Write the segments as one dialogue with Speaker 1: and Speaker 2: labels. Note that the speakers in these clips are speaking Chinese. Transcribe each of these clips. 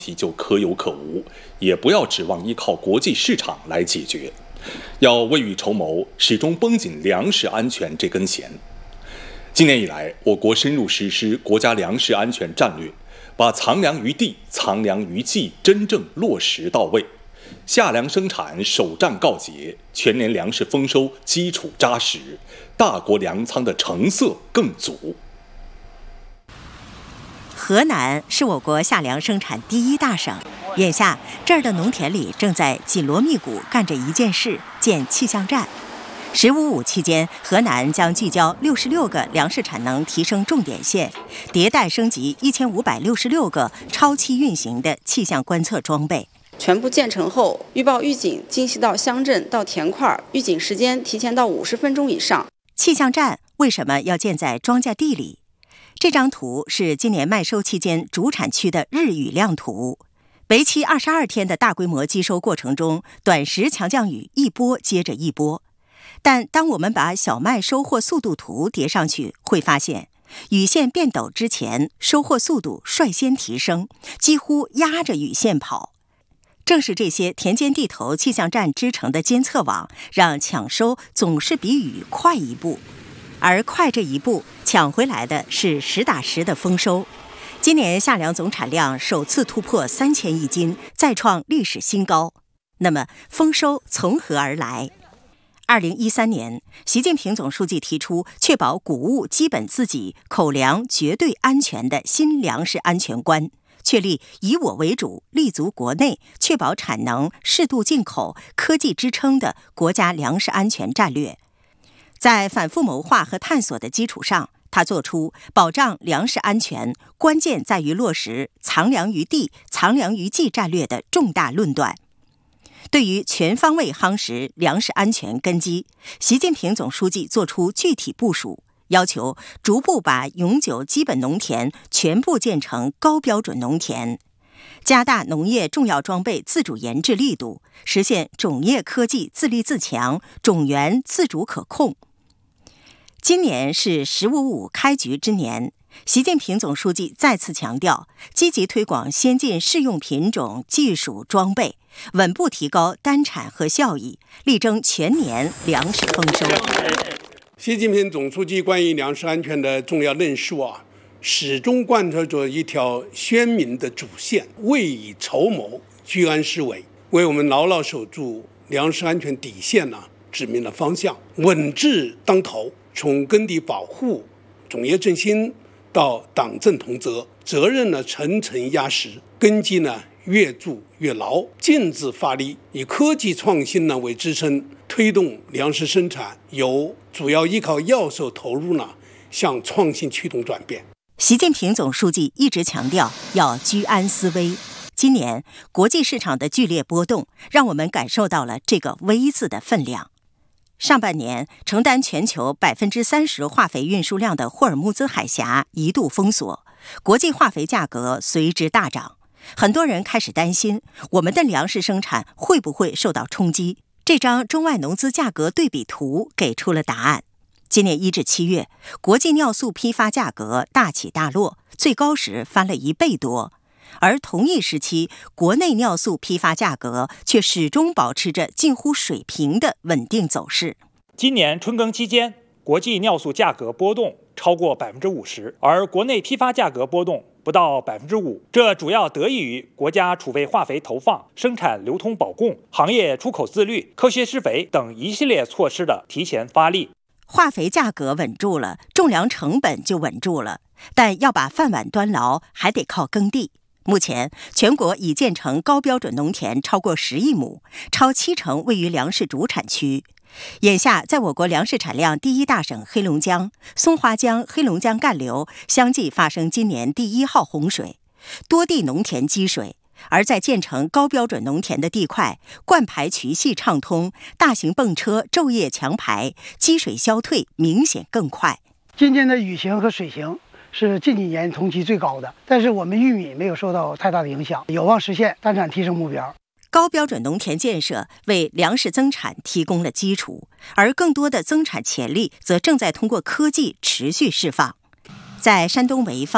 Speaker 1: 题就可有可无，也不要指望依靠国际市场来解决，要未雨绸缪，始终绷紧粮食安全这根弦。今年以来，我国深入实施国家粮食安全战略，把藏粮于地、藏粮于技真正落实到位，夏粮生产首战告捷，全年粮食丰收基础扎实，大国粮仓的成色更足。
Speaker 2: 河南是我国夏粮生产第一大省，眼下这儿的农田里正在紧锣密鼓干着一件事，建气象站。“15·5”期间，河南将聚焦66个粮食产能提升重点县，迭代升级1566个超期运行的气象观测装备。
Speaker 3: 全部建成后，预报预警精细到乡镇到田块，预警时间提前到50分钟以上。
Speaker 2: 气象站为什么要建在庄稼地里？这张图是今年麦收期间主产区的日雨量图。为期22天的大规模机收过程中，短时强降雨一波接着一波。但当我们把小麦收获速度图叠上去，会发现雨线变陡之前，收获速度率先提升，几乎压着雨线跑。正是这些田间地头气象站织成的监测网，让抢收总是比雨快一步。而快这一步，抢回来的是实打实的丰收。今年夏粮总产量首次突破3000亿斤，再创历史新高。那么，丰收从何而来？2013年，习近平总书记提出确保谷物基本自给、口粮绝对安全的新粮食安全观，确立以我为主、立足国内、确保产能、适度进口、科技支撑的国家粮食安全战略。在反复谋划和探索的基础上，他作出保障粮食安全关键在于落实藏粮于地、藏粮于技战略的重大论断。对于全方位夯实粮食安全根基，习近平总书记作出具体部署，要求逐步把永久基本农田全部建成高标准农田，加大农业重要装备自主研制力度，实现种业科技自立自强、种源自主可控。今年是“15·5”开局之年，习近平总书记再次强调，积极推广先进适用品种、技术、装备，稳步提高单产和效益，力争全年粮食丰收。
Speaker 4: 习近平总书记关于粮食安全的重要论述始终贯彻着一条鲜明的主线：未雨绸缪，居安思危，为我们牢牢守住粮食安全底线指明了方向，稳字当头。从耕地保护、种业振兴到党政同责，责任层层压实，根基越筑越牢，尽致发力，以科技创新为支撑，推动粮食生产由主要依靠药售投入向创新驱动转变。
Speaker 2: 习近平总书记一直强调要居安思危。今年国际市场的剧烈波动，让我们感受到了这个“危”字的分量。上半年，承担全球30%化肥运输量的霍尔木兹海峡一度封锁，国际化肥价格随之大涨。很多人开始担心，我们的粮食生产会不会受到冲击？这张中外农资价格对比图给出了答案。今年1至7月，国际尿素批发价格大起大落，最高时翻了1倍多。而同一时期，国内尿素批发价格却始终保持着近乎水平的稳定走势。
Speaker 5: 今年春耕期间，国际尿素价格波动超过50%，而国内批发价格波动不到5%。这主要得益于国家储备化肥投放、生产流通保供、行业出口自律、科学施肥等一系列措施的提前发力。
Speaker 2: 化肥价格稳住了，种粮成本就稳住了，但要把饭碗端牢，还得靠耕地。目前，全国已建成高标准农田超过10亿亩，超70%位于粮食主产区。眼下，在我国粮食产量第一大省黑龙江、松花江、黑龙江干流相继发生今年第1号洪水，多地农田积水。而在建成高标准农田的地块，灌排渠系畅通，大型泵车昼夜强排，积水消退明显更快。
Speaker 6: 今年的雨情和水情是近几年同期最高的，但是我们玉米没有受到太大的影响，有望实现单产提升目标。
Speaker 2: 高标准农田建设为粮食增产提供了基础，而更多的增产潜力则正在通过科技持续释放。在山东潍坊，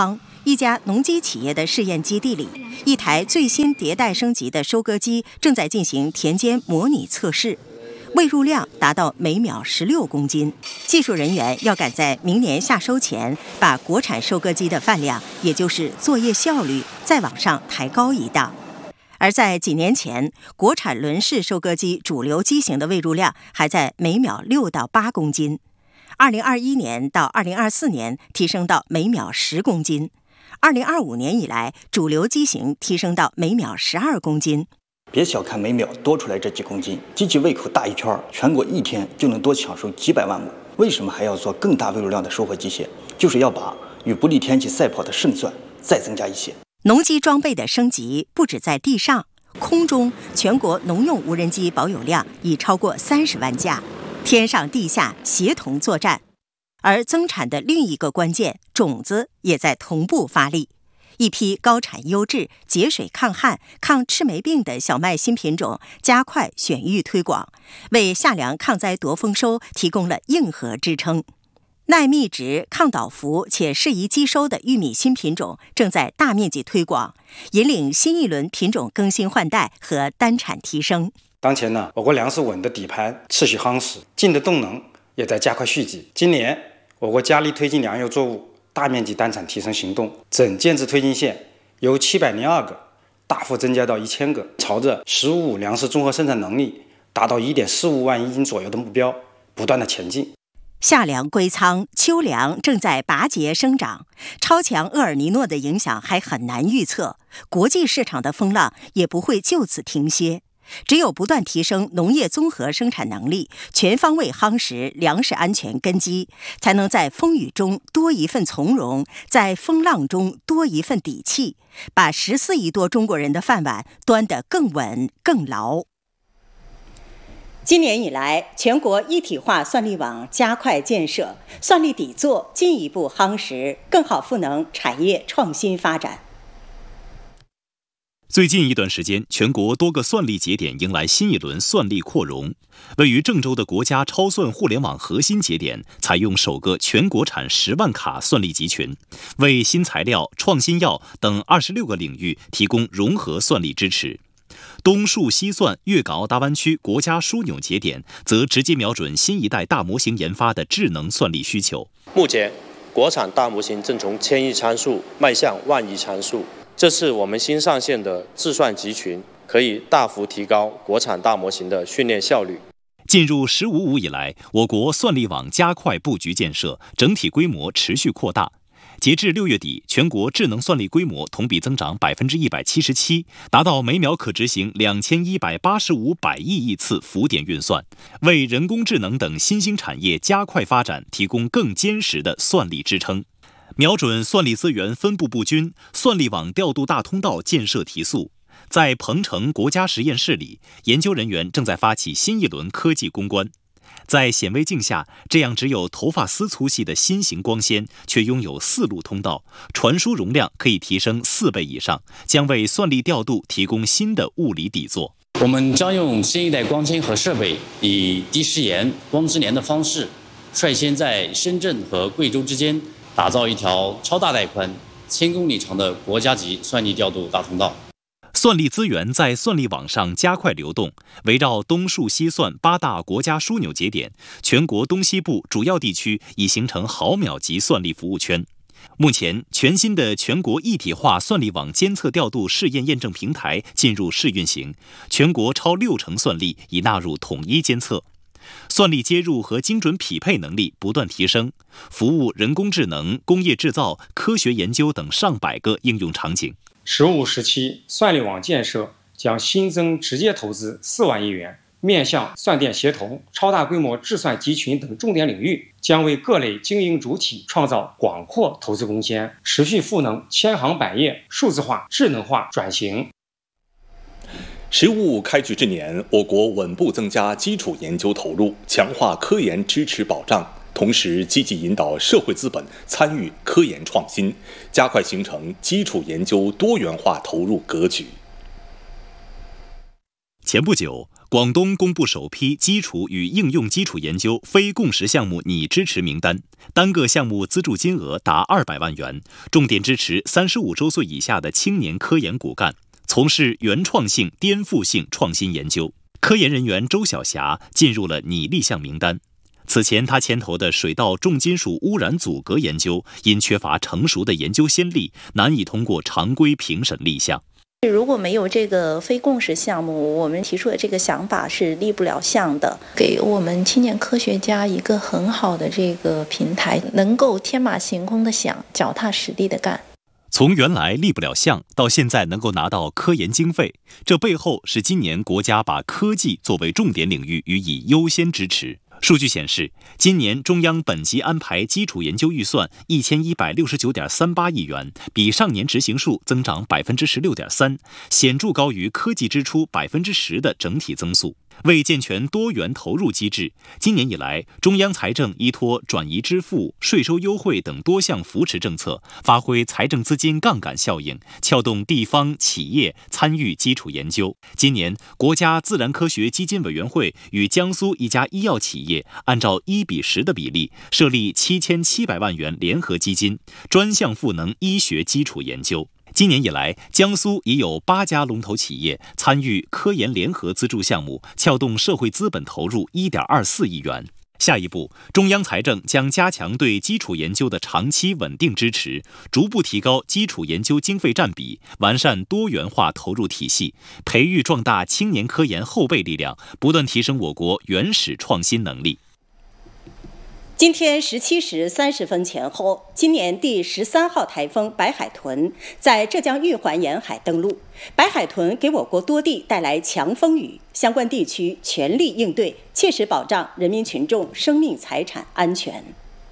Speaker 2: 一家农机企业的试验基地里，一台最新迭代升级的收割机正在进行田间模拟测试，喂入量达到每秒16公斤。技术人员要赶在明年夏收前，把国产收割机的饭量，也就是作业效率，再往上抬高一档。而在几年前，国产轮式收割机主流机型的喂入量还在每秒6到8公斤。2021年到2024年提升到每秒10公斤。2025年以来，主流机型提升到每秒12公斤。
Speaker 7: 别小看每秒多出来这几公斤，机器胃口大一圈，全国一天就能多抢收几百万亩。为什么还要做更大喂入量的收获机械？就是要把与不利天气赛跑的胜算再增加一些。
Speaker 2: 农机装备的升级不止在地上，空中全国农用无人机保有量已超过30万架，天上地下协同作战。而增产的另一个关键，种子也在同步发力。一批高产优质、节水抗旱、抗赤霉病的小麦新品种加快选育推广，为夏粮抗灾夺丰收提供了硬核支撑。耐密植、抗倒伏且适宜机收的玉米新品种正在大面积推广，引领新一轮品种更新换代和单产提升。
Speaker 8: 当前呢，我国粮食稳的底盘持续夯实，进的动能也在加快蓄积。今年我国加力推进粮油作物大面积单产提升行动，整建制推进线由702个大幅增加到1000个，朝着15粮食综合生产能力达到1.45万亿斤左右的目标不断的前进。
Speaker 2: 夏粮归仓，秋粮正在拔节生长，超强厄尔尼诺的影响还很难预测，国际市场的风浪也不会就此停歇。只有不断提升农业综合生产能力，全方位夯实粮食安全根基，才能在风雨中多一份从容，在风浪中多一份底气，把14亿多中国人的饭碗端得更稳更牢。今年以来，全国一体化算力网加快建设，算力底座进一步夯实，更好赋能产业创新发展。
Speaker 9: 最近一段时间，全国多个算力节点迎来新一轮算力扩容。位于郑州的国家超算互联网核心节点，采用首个全国产10万卡算力集群，为新材料、创新药等26个领域提供融合算力支持。东数西算粤港澳大湾区国家枢纽节点则直接瞄准新一代大模型研发的智能算力需求。
Speaker 10: 目前，国产大模型正从1000亿参数迈向10000亿参数。这次我们新上线的智算集群，可以大幅提高国产大模型的训练效率。
Speaker 9: 进入“15+5”以来，我国算力网加快布局建设，整体规模持续扩大。截至6月底，全国智能算力规模同比增长177%，达到每秒可执行2185百亿次浮点运算，为人工智能等新兴产业加快发展提供更坚实的算力支撑。瞄准算力资源分布不均，算力网调度大通道建设提速。在鹏城国家实验室里，研究人员正在发起新一轮科技攻关。在显微镜下，这样只有头发丝粗细的新型光纤，却拥有4路通道，传输容量可以提升4倍以上，将为算力调度提供新的物理底座。
Speaker 11: 我们将用新一代光纤和设备，以低时延、光之年的方式，率先在深圳和贵州之间打造一条超大带宽、1000公里长的国家级算力调度大通道。
Speaker 9: 算力资源在算力网上加快流动，围绕东数西算8大国家枢纽节点，全国东西部主要地区已形成毫秒级算力服务圈。目前，全新的全国一体化算力网监测调度试验验证平台进入试运行，全国超60%算力已纳入统一监测。算力接入和精准匹配能力不断提升，服务人工智能、工业制造、科学研究等上百个应用场景。
Speaker 12: 15时期算力网建设将新增直接投资4万亿元，面向算电协同、超大规模智算集群等重点领域，将为各类经营主体创造广阔投资空间，持续赋能千行百业数字化、智能化转型。
Speaker 1: “15+5”开局之年，我国稳步增加基础研究投入，强化科研支持保障，同时积极引导社会资本参与科研创新，加快形成基础研究多元化投入格局。
Speaker 9: 前不久， 广东公布首批基础与应用基础研究非共识项目拟支持名单，单个项目资助金额达200万元，重点支持35周岁以下的青年科研骨干，从事原创性、颠覆性创新研究。科研人员周晓霞进入了拟立项名单。此前，他牵头的水稻重金属污染阻隔研究，因缺乏成熟的研究先例，难以通过常规评审立项。
Speaker 13: 如果没有这个非共识项目，我们提出的这个想法是立不了项的，给我们青年科学家一个很好的这个平台，能够天马行空的想，脚踏实地的干。
Speaker 9: 从原来立不了项到现在能够拿到科研经费，这背后是今年国家把科技作为重点领域予以优先支持。数据显示，今年中央本级安排基础研究预算1169.38亿元，比上年执行数增长16.3%，显著高于科技支出10%的整体增速。为健全多元投入机制，今年以来，中央财政依托转移支付、税收优惠等多项扶持政策，发挥财政资金杠杆效应，撬动地方企业参与基础研究。今年，国家自然科学基金委员会与江苏一家医药企业按照1:10的比例，设立7700万元联合基金，专项赋能医学基础研究。今年以来，江苏已有8家龙头企业参与科研联合资助项目，撬动社会资本投入1.24亿元。下一步，中央财政将加强对基础研究的长期稳定支持，逐步提高基础研究经费占比，完善多元化投入体系，培育壮大青年科研后备力量，不断提升我国原始创新能力。
Speaker 2: 今天17时30分前后，今年第13号台风白海豚在浙江玉环沿海登陆。白海豚给我国多地带来强风雨，相关地区全力应对，切实保障人民群众生命财产安全。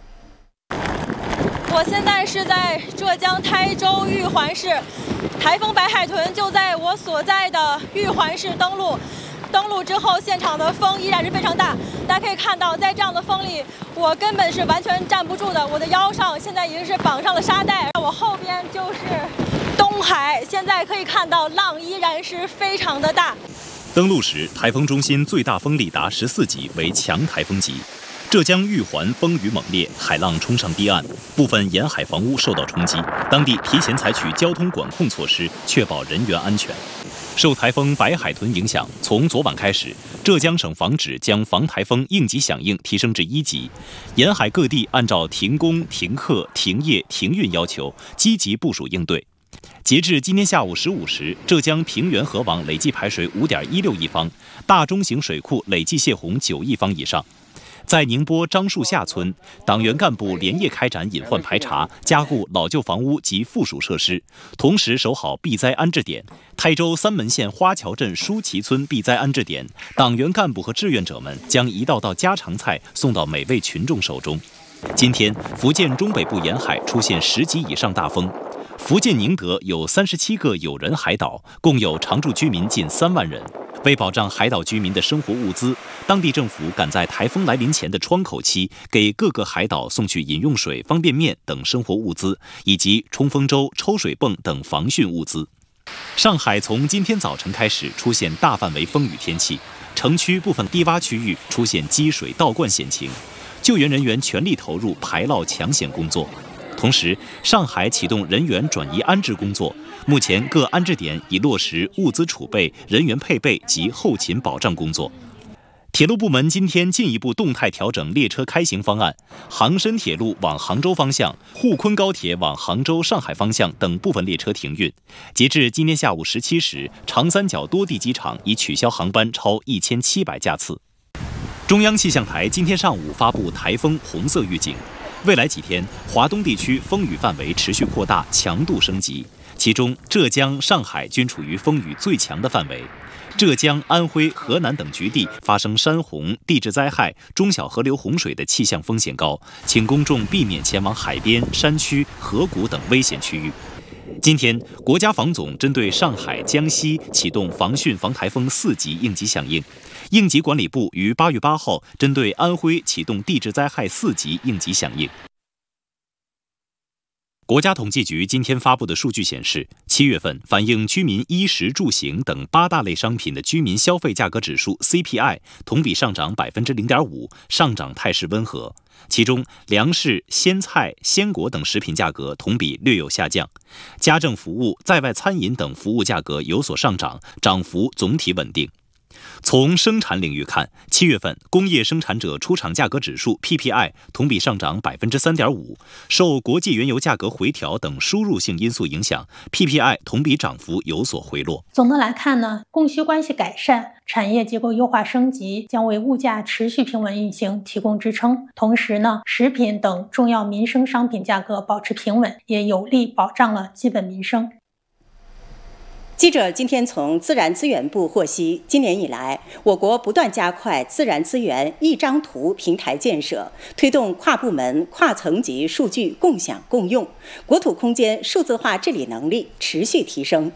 Speaker 14: 我现在是在浙江台州玉环市，台风白海豚就在我所在的玉环市登陆。登陆之后，现场的风依然是非常大，大家可以看到，在这样的风里，我根本是完全站不住的。我的腰上现在已经是绑上了沙袋，我后边就是东海，现在可以看到浪依然是非常的大。
Speaker 9: 登陆时，台风中心最大风力达14级，为强台风级。浙江玉环风雨猛烈，海浪冲上堤岸，部分沿海房屋受到冲击，当地提前采取交通管控措施，确保人员安全。受台风白海豚影响，从昨晚开始，浙江省防指将防台风应急响应提升至1级，沿海各地按照停工、停课、停业、停运要求，积极部署应对。截至今天下午15时，浙江平原河网累计排水5.16亿方，大中型水库累计泄洪9亿方以上。在宁波樟树下村，党员干部连夜开展隐患排查，加固老旧房屋及附属设施，同时守好避灾安置点。台州三门县花桥镇舒旗村避灾安置点，党员干部和志愿者们将一道道家常菜送到每位群众手中。今天，福建中北部沿海出现10级以上大风。福建宁德有37个有人海岛，共有常住居民近3万人。为保障海岛居民的生活物资，当地政府赶在台风来临前的窗口期，给各个海岛送去饮用水、方便面等生活物资，以及冲锋舟、抽水泵等防汛物资。上海从今天早晨开始出现大范围风雨天气，城区部分低洼区域出现积水倒灌险情，救援人员全力投入排涝抢险工作。同时，上海启动人员转移安置工作，目前各安置点已落实物资储备、人员配备及后勤保障工作。铁路部门今天进一步动态调整列车开行方案，杭深铁路往杭州方向、沪昆高铁往杭州、上海方向等部分列车停运。截至今天下午17时，长三角多地机场已取消航班超1700架次。中央气象台今天上午发布台风红色预警。未来几天，华东地区风雨范围持续扩大，强度升级，其中浙江、上海均处于风雨最强的范围。浙江、安徽、河南等局地发生山洪、地质灾害、中小河流洪水的气象风险高，请公众避免前往海边、山区、河谷等危险区域。今天，国家防总针对上海、江西启动防汛防台风4级应急响应。应急管理部于8月8号针对安徽启动地质灾害4级应急响应。 国家统计局今天发布的数据显示，7月份反映居民衣食住行等8大类商品的居民消费价格指数 CPI 同比上涨 0.5%， 上涨态势温和。其中，粮食、鲜菜、鲜果等食品价格同比略有下降，家政服务、在外餐饮等服务价格有所上涨，涨幅总体稳定。从生产领域看，7月份工业生产者出厂价格指数 PPI 同比上涨 3.5%， 受国际原油价格回调等输入性因素影响 ，PPI 同比涨幅有所回落。
Speaker 15: 总的来看呢，供需关系改善、产业结构优化升级将为物价持续平稳运行提供支撑。同时呢，食品等重要民生商品价格保持平稳，也有力保障了基本民生。
Speaker 2: 记者今天从自然资源部获悉，今年以来，我国不断加快自然资源一张图平台建设，推动跨部门、跨层级数据共享共用，国土空间数字化治理能力持续提升。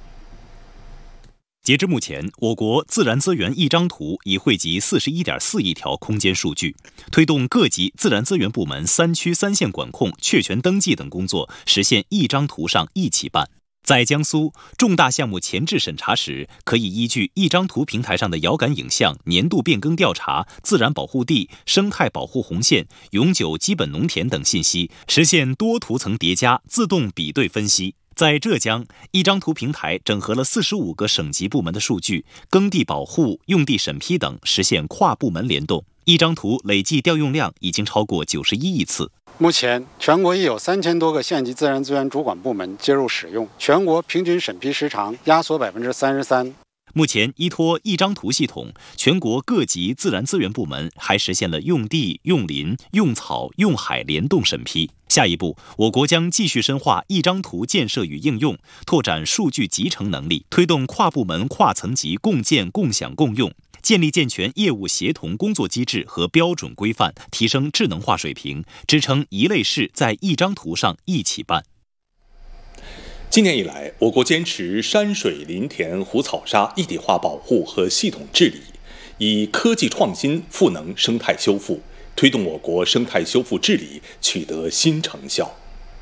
Speaker 9: 截至目前，我国自然资源一张图已汇集41.4亿条空间数据，推动各级自然资源部门3区3县管控、确权登记等工作实现一张图上一起办。在江苏，重大项目前置审查时，可以依据一张图平台上的遥感影像、年度变更调查、自然保护地、生态保护红线、永久基本农田等信息，实现多图层叠加、自动比对分析。在浙江，一张图平台整合了45个省级部门的数据，耕地保护、用地审批等，实现跨部门联动。一张图累计调用量已经超过91亿次。
Speaker 16: 目前，全国已有3000多个县级自然资源主管部门接入使用，全国平均审批时长压缩33%。
Speaker 9: 目前，依托一张图系统，全国各级自然资源部门还实现了用地、用林、用草、用海联动审批。下一步，我国将继续深化一张图建设与应用，拓展数据集成能力，推动跨部门、跨层级共建、共享、共用，建立健全业务协同工作机制和标准规范，提升智能化水平，支撑一类事在一张图上一起办。
Speaker 1: 今年以来，我国坚持山水林田湖草沙一体化保护和系统治理，以科技创新赋能生态修复，推动我国生态修复治理取得新成效。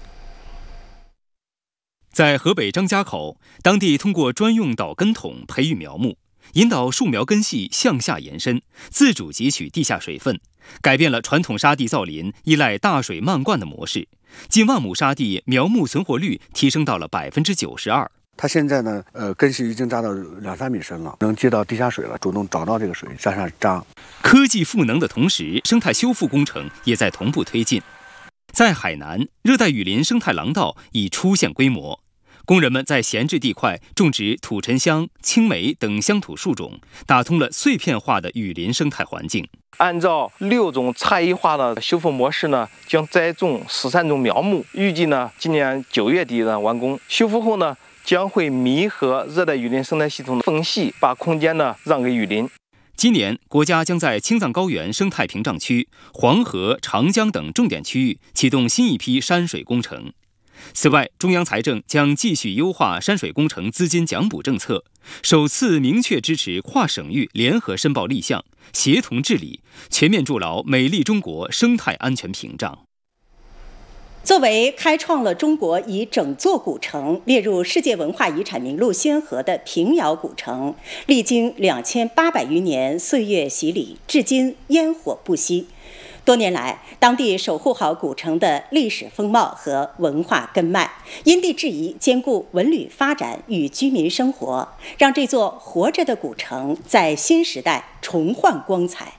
Speaker 17: 在河北张家口，当地通过专用导根筒培育苗木，引导树苗根系向下延伸，自主汲取地下水分，改变了传统沙地造林依赖大水漫灌的模式。近万亩沙地苗木存活率提升到了92%。
Speaker 18: 它现在呢，根系已经扎到2-3米深了，能接到地下水了，主动找到这个水向上扎。
Speaker 17: 科技赋能的同时，生态修复工程也在同步推进。在海南，热带雨林生态廊道已出现规模。工人们在闲置地块种植土沉香、青梅等乡土树种，打通了碎片化的雨林生态环境。
Speaker 19: 按照6种差异化的修复模式呢，将栽种13种苗木，预计呢今年9月底呢完工。修复后呢，将会弥合热带雨林生态系统的缝隙，把空间呢让给雨林。
Speaker 17: 今年，国家将在青藏高原生态屏障区、黄河、长江等重点区域启动新一批山水工程。此外，中央财政将继续优化山水工程资金奖补政策，首次明确支持跨省域联合申报立项，协同治理，全面筑牢美丽中国生态安全屏障。
Speaker 2: 作为开创了中国以整座古城列入世界文化遗产名录先河的平遥古城，历经2800余年岁月洗礼，至今烟火不息。多年来，当地守护好古城的历史风貌和文化根脉，因地制宜兼顾文旅发展与居民生活，让这座活着的古城在新时代重焕光彩。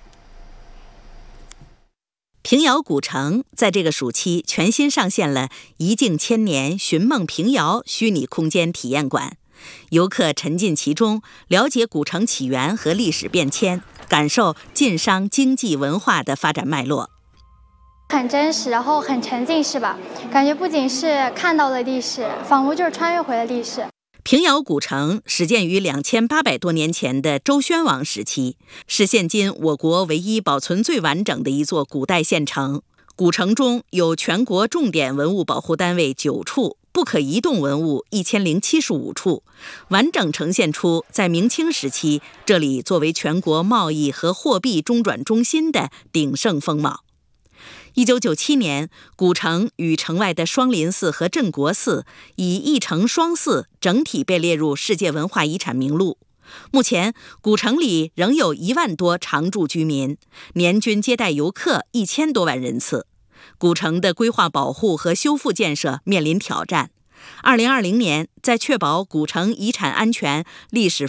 Speaker 2: 平遥古城在这个暑期全新上线了一镜千年寻梦平遥虚拟空间体验馆，游客沉浸其中，了解古城起源和历史变迁，感受晋商经济文化的发展脉络。
Speaker 20: 很真实，然后很沉浸，是吧？感觉不仅是看到了历史，仿佛就是穿越回了历史。
Speaker 2: 平遥古城始建于2800多年前的周宣王时期，是现今我国唯一保存最完整的一座古代县城。古城中有全国重点文物保护单位9处，不可移动文物1075处，完整呈现出在明清时期这里作为全国贸易和货币中转中心的鼎盛风貌。 1997年，古城与城外的双林寺和镇国寺以一城双寺整体被列入世界文化遗产名录。目前，古城里仍有1万多常住居民，年均接待游客1000多万人次。古城的规划保护和修复建设面临挑战。2020年，在确保古城遗产安全、历史